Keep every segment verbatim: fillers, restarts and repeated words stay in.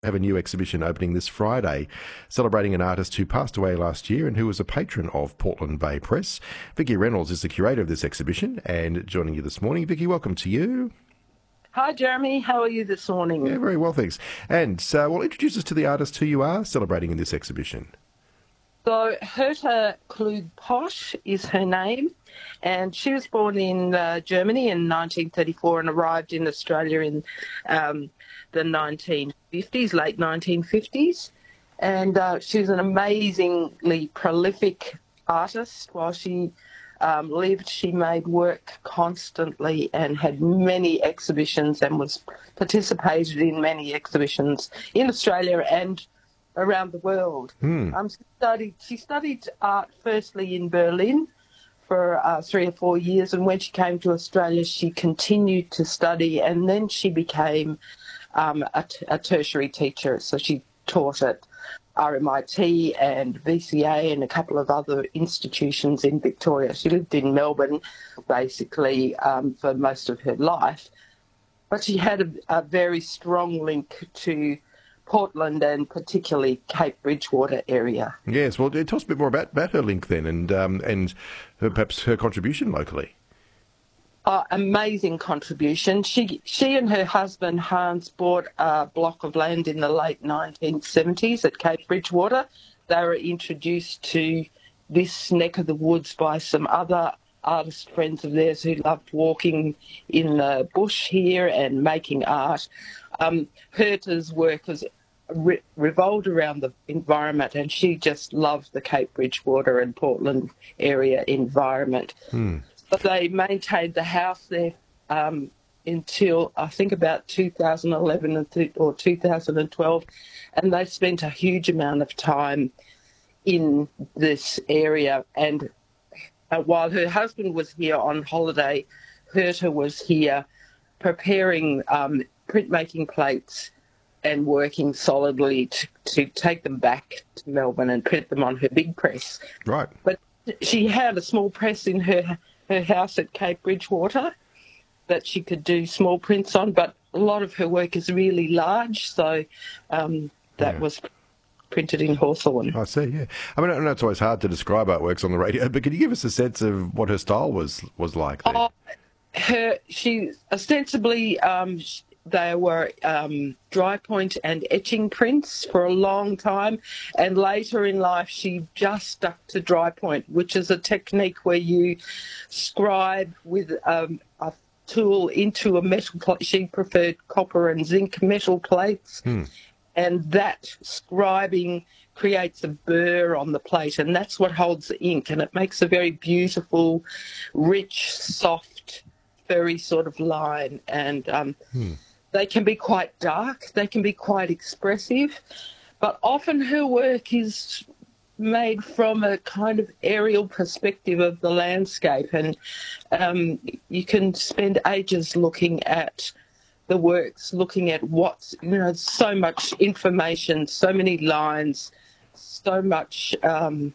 have a new exhibition opening this Friday, celebrating an artist who passed away last year and who was a patron of Portland Bay Press. Vicky Reynolds is the curator of this exhibition and joining you this morning. Vicky, welcome to you. Hi, Jeremy. How are you this morning? Yeah, very well, thanks. And uh, well, introduce us to the artist who you are celebrating in this exhibition. So, Herta Kluge-Posch is her name, and she was born in uh, Germany in nineteen thirty-four and arrived in Australia in um, the nineteen fifties, late nineteen fifties. And uh, she was an amazingly prolific artist. While she um, lived, she made work constantly and had many exhibitions and was participated in many exhibitions in Australia and around the world. Hmm. Um, she studied, she studied art firstly in Berlin for uh, three or four years, and when she came to Australia, she continued to study, and then she became um, a, t- a tertiary teacher. So she taught at R M I T and V C A and a couple of other institutions in Victoria. She lived in Melbourne basically um, for most of her life, but she had a, a very strong link to Portland and particularly Cape Bridgewater area. Yes, well, tell us a bit more about, about her link then and um, and her, perhaps her contribution locally. Uh, amazing contribution. She she and her husband Hans bought a block of land in the late nineteen seventies at Cape Bridgewater. They were introduced to this neck of the woods by some other artist friends of theirs who loved walking in the bush here and making art. Um, Herta's work was re- revolved around the environment, and she just loved the Cape Bridgewater and Portland area environment. Hmm. But they maintained the house there um, until I think about two thousand eleven or two thousand twelve, and they spent a huge amount of time in this area. And uh, while her husband was here on holiday, Herta was here preparing um, printmaking plates and working solidly to, to take them back to Melbourne and print them on her big press. Right. But she had a small press in her her house at Cape Bridgewater that she could do small prints on, but a lot of her work is really large, so um, that yeah. was printed in Hawthorn. I see, yeah. I mean, I know it's always hard to describe artworks on the radio, but can you give us a sense of what her style was was like then? Oh, her, she ostensibly, um, they were um, dry point and etching prints for a long time, and later in life she just stuck to dry point, which is a technique where you scribe with um, a tool into a metal plate. She preferred copper and zinc metal plates, hmm. and that scribing creates a burr on the plate, and that's what holds the ink, and it makes a very beautiful, rich, soft, furry sort of line. And um, hmm. they can be quite dark, they can be quite expressive, but often her work is made from a kind of aerial perspective of the landscape, and um, you can spend ages looking at the works, looking at what's, you know, so much information, so many lines, so much um,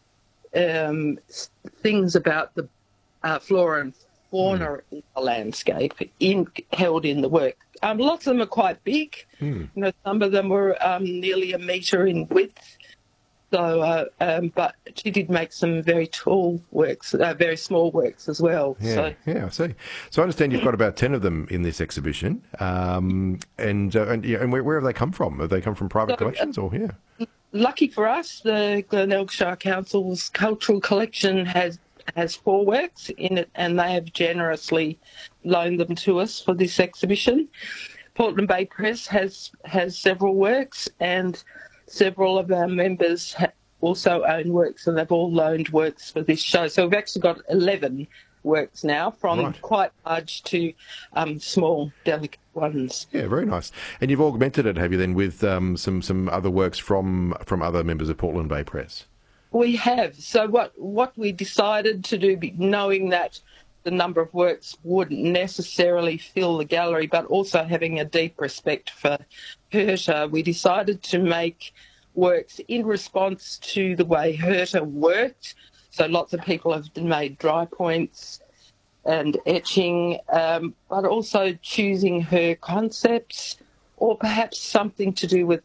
um, things about the uh, flora and fauna mm. in the landscape in, held in the work. Um, lots of them are quite big. Mm. You know, some of them were um, nearly a metre in width. So, uh, um, but she did make some very tall works, uh, very small works as well. Yeah, so. yeah, I see. So I understand you've got about ten of them in this exhibition, um, and uh, and, yeah, and where, where have they come from? Have they come from private so, collections, or yeah? Lucky for us, the Glenelg Council's cultural collection has has four works in it, and they have generously loaned them to us for this exhibition. Portland Bay Press has has several works, and several of our members ha- also own works, and they've all loaned works for this show. So we've actually got eleven works now, from right. quite large to um, small, delicate ones. Yeah, very nice. And you've augmented it, have you, then, with um, some, some other works from from other members of Portland Bay Press? We have. So what, what we decided to do, knowing that the number of works wouldn't necessarily fill the gallery, but also having a deep respect for Herta, we decided to make works in response to the way Herta worked. So lots of people have made dry points and etching, um, but also choosing her concepts, or perhaps something to do with